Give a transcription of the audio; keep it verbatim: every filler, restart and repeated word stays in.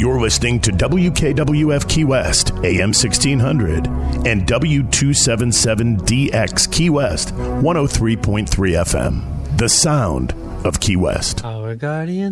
You're listening to W K W F Key West, A M sixteen hundred, and W two seventy-seven D X Key West, one oh three point three F M. The sound of Key West. Our guardian